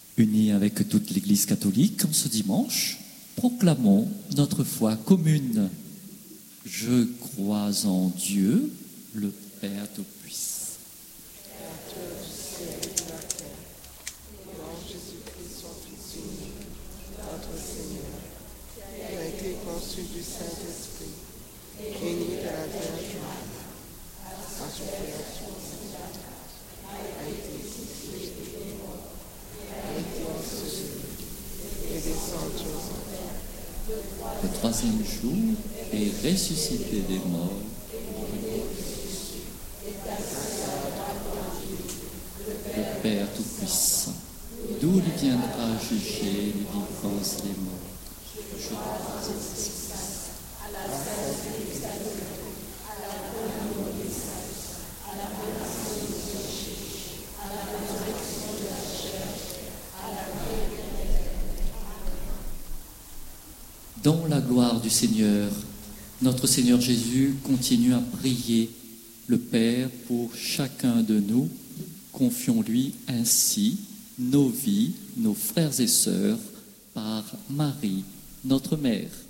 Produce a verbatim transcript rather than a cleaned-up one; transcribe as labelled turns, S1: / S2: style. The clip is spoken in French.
S1: Unis avec toute l'Église catholique, en ce dimanche, proclamons notre foi commune. Je crois en Dieu, le Père Tout-Puissant.
S2: Créateur du ciel et de la terre, et en Jésus-Christ, son Fils unique, notre Seigneur, qui a été conçu du Saint-Esprit, et né de la Vierge Marie, a souffert sous a été crucifié, a été enseveli, et descendu aux enfers.
S1: Le troisième jour est ressuscité des morts. Le Père Tout-Puissant, d'où il viendra juger les vivants et les morts. Je crois en Jésus-Christ, à la sainteté catholique, à la communion des saints, à la rémission des péchés, à la résurrection de la chair, à la vie éternelle. Dans la gloire du Seigneur, notre Seigneur Jésus continue à prier le Père pour chacun de nous. Confions-lui ainsi nos vies, nos frères et sœurs, par Marie, notre Mère.